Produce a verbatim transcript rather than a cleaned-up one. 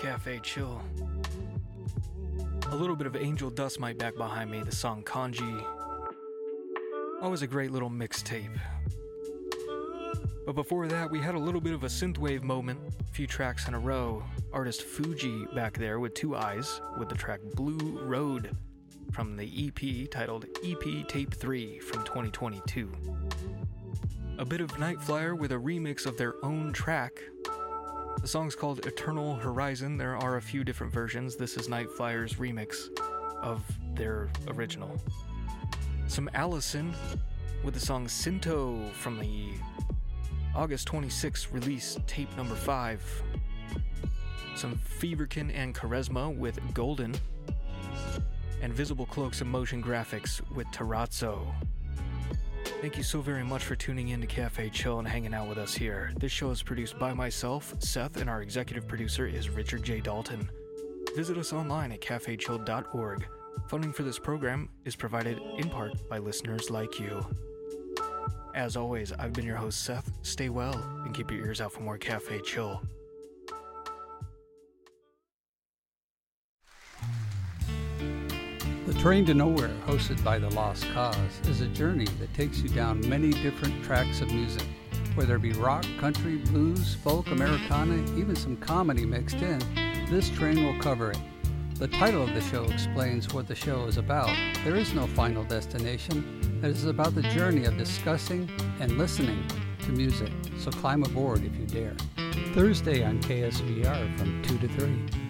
Cafe Chill. A little bit of Angel Dust Mite back behind me, the song Kanji. Always a great little mixtape. But before that, we had a little bit of a synthwave moment, a few tracks in a row. Artist Fuji back there with two eyes, with the track Blue Road from the E P titled E P Tape three from twenty twenty-two. A bit of Night Flyer with a remix of their own track. The song's called Eternal Horizon. There are a few different versions. This is Night Flyer's remix of their original. Some Allison with the song Sinto from the August twenty-sixth release, tape number five. Some Feverkin and Charisma with Golden. And Visible Cloaks and Motion Graphics with Terrazzo. Thank you so very much for tuning in to Cafe Chill and hanging out with us here. This show is produced by myself, Seth, and our executive producer is Richard J. Dalton. Visit us online at cafe chill dot org. Funding for this program is provided in part by listeners like you. As always, I've been your host, Seth. Stay well and keep your ears out for more Cafe Chill. The Train to Nowhere, hosted by The Lost Cause, is a journey that takes you down many different tracks of music. Whether it be rock, country, blues, folk, Americana, even some comedy mixed in, this train will cover it. The title of the show explains what the show is about. There is no final destination. It is about the journey of discussing and listening to music. So climb aboard if you dare. Thursday on K S V R from two to three.